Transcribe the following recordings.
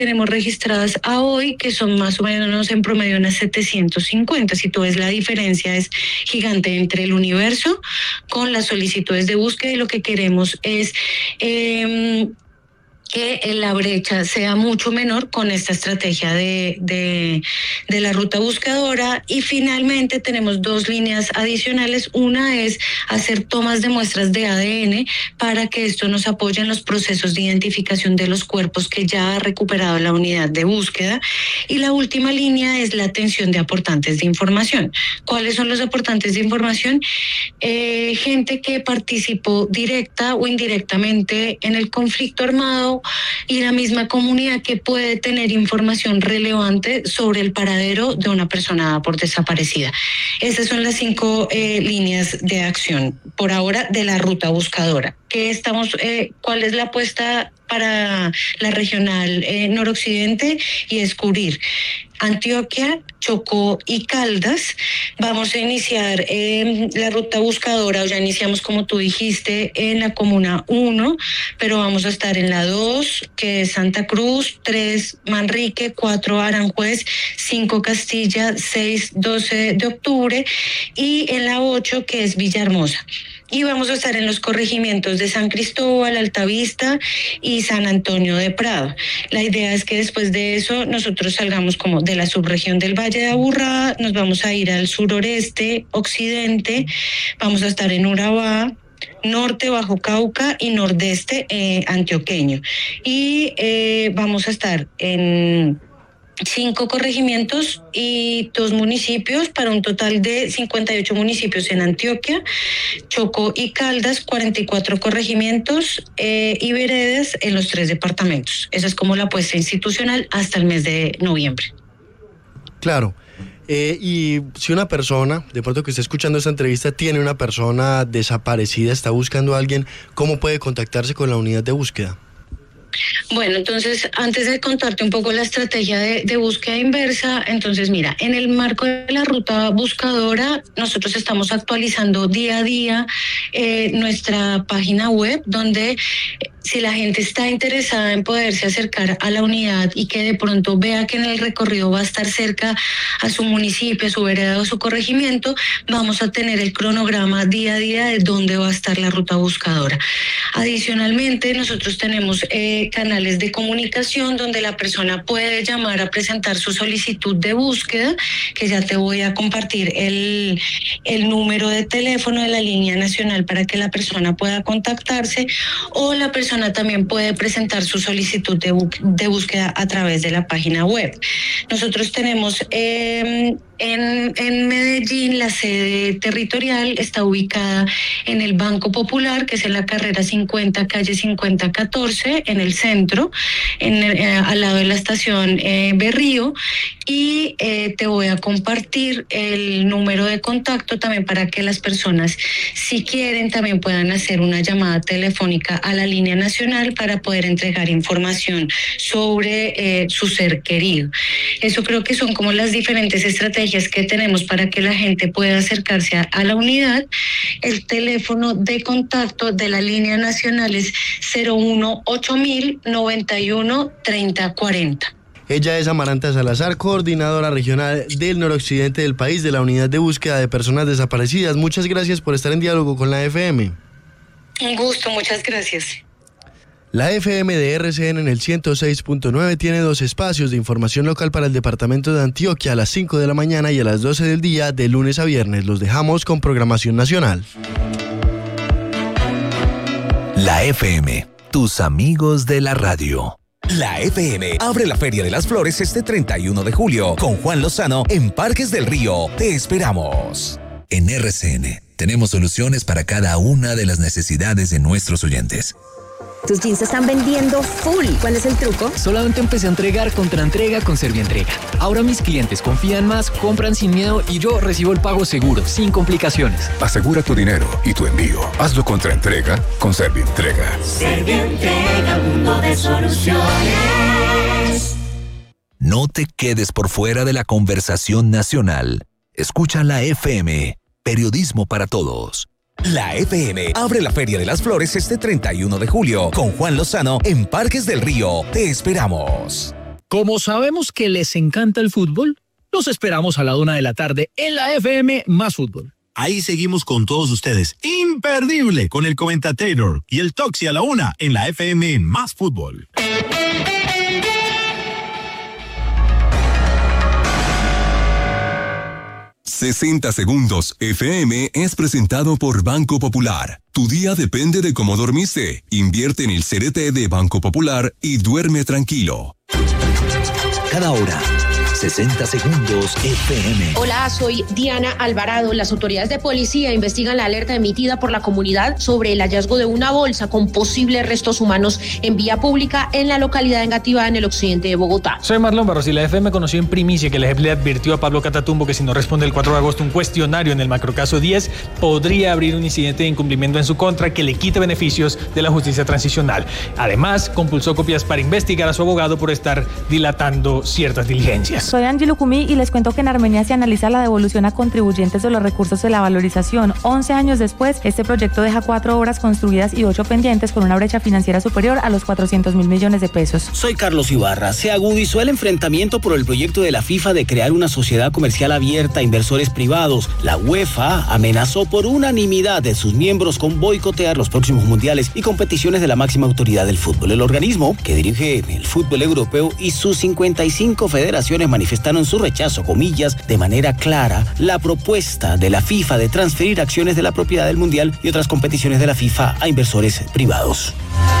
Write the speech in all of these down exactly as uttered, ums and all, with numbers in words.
tenemos registradas a hoy, que son más o menos en promedio unas setecientos cincuenta. Si tú ves, la diferencia es gigante entre el universo con las solicitudes de búsqueda, y lo que queremos es eh, que la brecha sea mucho menor con esta estrategia de, de, de la ruta buscadora. Y finalmente tenemos dos líneas adicionales. Una es hacer tomas de muestras de A D N para que esto nos apoye en los procesos de identificación de los cuerpos que ya ha recuperado la unidad de búsqueda. Y la última línea es la atención de aportantes de información. ¿Cuáles son los aportantes de información? Eh, gente que participó directa o indirectamente en el conflicto armado, y la misma comunidad que puede tener información relevante sobre el paradero de una persona dada por desaparecida. Esas son las cinco eh, líneas de acción por ahora de la ruta buscadora. ¿Qué estamos, eh, ¿Cuál es la apuesta para la regional eh, noroccidente? Y es cubrir Antioquia, Chocó y Caldas. Vamos a iniciar eh, la ruta buscadora, o ya iniciamos, como tú dijiste, en la comuna uno, pero vamos a estar en la dos, que es Santa Cruz, tres, Manrique, cuatro, Aranjuez, cinco, Castilla, seis, doce de octubre, y en la ocho, que es Villahermosa. Y vamos a estar en los corregimientos de San Cristóbal, Altavista y San Antonio de Prado. La idea es que después de eso nosotros salgamos como de la subregión del Valle de Aburrá, nos vamos a ir al suroreste, occidente, vamos a estar en Urabá, norte, Bajo Cauca y nordeste eh, antioqueño. Y eh, vamos a estar en cinco corregimientos y dos municipios, para un total de cincuenta y ocho municipios en Antioquia, Chocó y Caldas, cuarenta y cuatro corregimientos eh, y veredas en los tres departamentos. Esa es como la apuesta institucional hasta el mes de noviembre. Claro. Eh, y si una persona, de pronto que esté escuchando esta entrevista, tiene una persona desaparecida, está buscando a alguien, ¿cómo puede contactarse con la unidad de búsqueda? Bueno, entonces, antes de contarte un poco la estrategia de, de búsqueda inversa, entonces mira, en el marco de la ruta buscadora, nosotros estamos actualizando día a día eh, nuestra página web, donde si la gente está interesada en poderse acercar a la unidad y que de pronto vea que en el recorrido va a estar cerca a su municipio, a su vereda o su corregimiento, vamos a tener el cronograma día a día de dónde va a estar la ruta buscadora. Adicionalmente, nosotros tenemos eh, canales de comunicación donde la persona puede llamar a presentar su solicitud de búsqueda, que ya te voy a compartir el, el número de teléfono de la línea nacional para que la persona pueda contactarse, o la persona también puede presentar su solicitud de, bu- de búsqueda a través de la página web. Nosotros tenemos eh, en, en Medellín, la sede territorial está ubicada en el Banco Popular, que es en la carrera cincuenta, calle cincuenta catorce, en el centro, en, eh, al lado de la estación eh, Berrío, y eh, te voy a compartir el número de contacto también para que las personas, si quieren, también puedan hacer una llamada telefónica a la línea nacional para poder entregar información sobre eh, su ser querido. Eso creo que son como las diferentes estrategias que tenemos para que la gente pueda acercarse a, a la unidad. El teléfono de contacto de la línea nacional es cero uno ocho mil noventa y uno treinta cuarenta. Ella es Amaranta Salazar, coordinadora regional del noroccidente del país de la Unidad de Búsqueda de Personas Desaparecidas. Muchas gracias por estar en diálogo con la F M. Un gusto, muchas gracias. La F M de R C N en el ciento seis punto nueve tiene dos espacios de información local para el departamento de Antioquia a las cinco de la mañana y a las doce del día de lunes a viernes. Los dejamos con programación nacional. La F M, tus amigos de la radio. La F M abre la Feria de las Flores este treinta y uno de julio con Juan Lozano en Parques del Río. Te esperamos. En R C N tenemos soluciones para cada una de las necesidades de nuestros oyentes. Tus jeans se están vendiendo full. ¿Cuál es el truco? Solamente empecé a entregar contra entrega con Servientrega. Ahora mis clientes confían más, compran sin miedo y yo recibo el pago seguro, sin complicaciones. Asegura tu dinero y tu envío. Hazlo contra entrega con Servientrega. Servientrega, mundo de soluciones. No te quedes por fuera de la conversación nacional. Escucha la F M, periodismo para todos. La F M abre la Feria de las Flores este treinta y uno de julio con Juan Lozano en Parques del Río. Te esperamos. Como sabemos que les encanta el fútbol, los esperamos a la una de la tarde en la F M Más Fútbol. Ahí seguimos con todos ustedes. Imperdible con el Comentator y el Toxi a la una en la F M Más Fútbol. sesenta Segundos F M es presentado por Banco Popular. Tu día depende de cómo dormiste. Invierte en el C D T de Banco Popular y duerme tranquilo. Cada hora, sesenta Segundos F M. Hola, soy Diana Alvarado. Las autoridades de policía investigan la alerta emitida por la comunidad sobre el hallazgo de una bolsa con posibles restos humanos en vía pública en la localidad de Engativá, en el occidente de Bogotá. Soy Marlon Barros y la F M conoció en primicia que el E G P le advirtió a Pablo Catatumbo que si no responde el cuatro de agosto un cuestionario en el macrocaso diez, podría abrir un incidente de incumplimiento en su contra que le quite beneficios de la justicia transicional. Además, compulsó copias para investigar a su abogado por estar dilatando ciertas diligencias. Soy Angie Lucumí y les cuento que en Armenia se analiza la devolución a contribuyentes de los recursos de la valorización. once años después, este proyecto deja cuatro obras construidas y ocho pendientes con una brecha financiera superior a los cuatrocientos mil millones de pesos. Soy Carlos Ibarra. Se agudizó el enfrentamiento por el proyecto de la FIFA de crear una sociedad comercial abierta a inversores privados. La UEFA amenazó por unanimidad de sus miembros con boicotear los próximos mundiales y competiciones de la máxima autoridad del fútbol. El organismo, que dirige el fútbol europeo y sus cincuenta y cinco federaciones, manifestaron su rechazo, comillas, de manera clara, la propuesta de la FIFA de transferir acciones de la propiedad del Mundial y otras competiciones de la FIFA a inversores privados.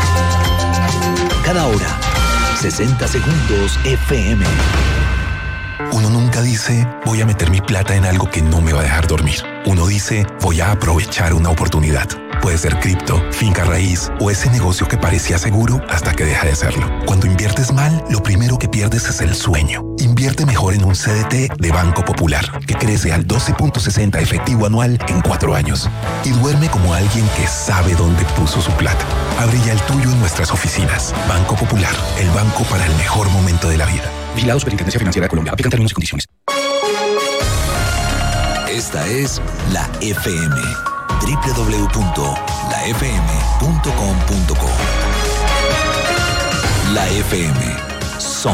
Cada hora, sesenta Segundos F M. Uno nunca dice, voy a meter mi plata en algo que no me va a dejar dormir. Uno dice, voy a aprovechar una oportunidad. Puede ser cripto, finca raíz o ese negocio que parecía seguro hasta que deja de serlo. Cuando inviertes mal, lo primero que pierdes es el sueño. Invierte mejor en un C D T de Banco Popular, que crece al doce punto sesenta efectivo anual en cuatro años. Y duerme como alguien que sabe dónde puso su plata. Abre ya el tuyo en nuestras oficinas. Banco Popular, el banco para el mejor momento de la vida. Vigilado Superintendencia Financiera de Colombia. Aplican términos y condiciones. Esta es la F M. doble u doble u doble u punto la f m punto com punto co. La F M.